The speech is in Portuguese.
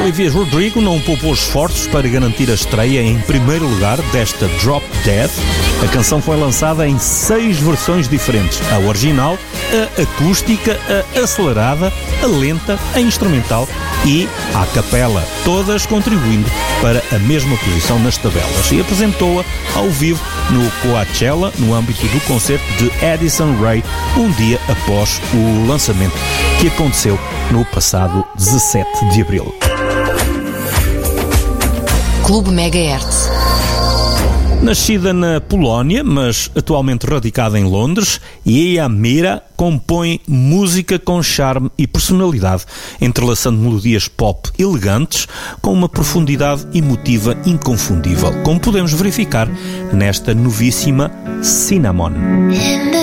Olivia Rodrigo não poupou esforços para garantir a estreia em primeiro lugar desta Drop Dead. A canção foi lançada em 6 versões diferentes: a original, a acústica, a acelerada, a lenta, a instrumental e a capela, todas contribuindo para a mesma posição nas tabelas, e apresentou-a ao vivo no Coachella, no âmbito do concerto de Addison Rae, um dia após o lançamento, que aconteceu no passado 17 de abril. Clube Megahertz. Nascida na Polónia, mas atualmente radicada em Londres, Yaya Mira compõe música com charme e personalidade, entrelaçando melodias pop elegantes com uma profundidade emotiva inconfundível, como podemos verificar nesta novíssima Cinnamon.